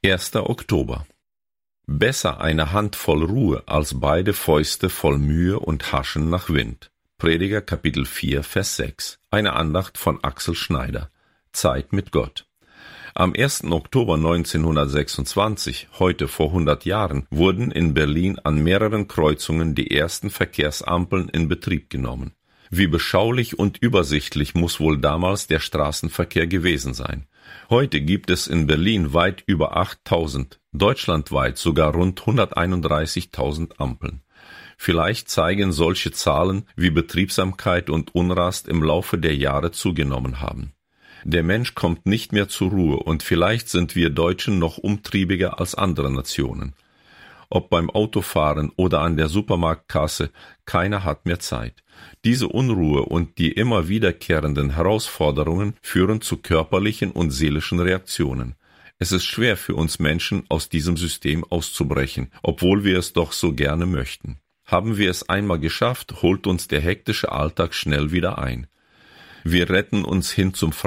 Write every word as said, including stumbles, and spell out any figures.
erster Oktober. Besser eine Handvoll Ruhe als beide Fäuste voll Mühe und Haschen nach Wind. Prediger Kapitel vier, Vers sechs. Eine Andacht von Axel Schneider. Zeit mit Gott. Am ersten Oktober neunzehnhundertsechsundzwanzig, heute vor hundert Jahren, wurden in Berlin an mehreren Kreuzungen die ersten Verkehrsampeln in Betrieb genommen. Wie beschaulich und übersichtlich muss wohl damals der Straßenverkehr gewesen sein. Heute gibt es in Berlin weit über achttausend, deutschlandweit sogar rund hunderteinunddreißigtausend Ampeln. Vielleicht zeigen solche Zahlen, wie Betriebsamkeit und Unrast im Laufe der Jahre zugenommen haben. Der Mensch kommt nicht mehr zur Ruhe und vielleicht sind wir Deutschen noch umtriebiger als andere Nationen. Ob beim Autofahren oder an der Supermarktkasse, keiner hat mehr Zeit. Diese Unruhe und die immer wiederkehrenden Herausforderungen führen zu körperlichen und seelischen Reaktionen. Es ist schwer für uns Menschen, aus diesem System auszubrechen, obwohl wir es doch so gerne möchten. Haben wir es einmal geschafft, holt uns der hektische Alltag schnell wieder ein. Wir retten uns hin zum